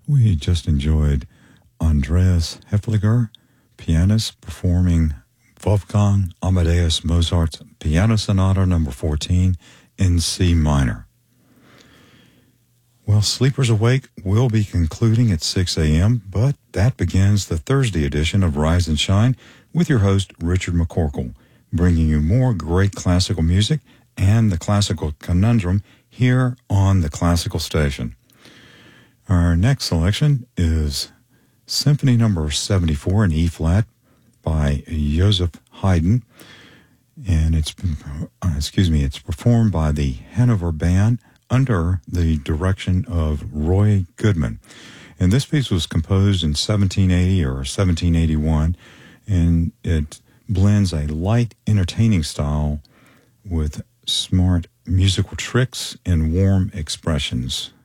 We just enjoyed Andreas Hefliger, pianist, performing Wolfgang Amadeus Mozart's Piano Sonata No. 14 in C minor. Well, Sleepers Awake will be concluding at 6 a.m., but that begins the Thursday edition of Rise and Shine with your host, Richard McCorkle, bringing you more great classical music and the classical conundrum here on the Classical Station. Our next selection is Symphony No. 74 in E-flat by Joseph Haydn, and it's performed by the Hanover Band under the direction of Roy Goodman. And this piece was composed in 1780 or 1781, and it blends a light, entertaining style with smart musical tricks and warm expressions.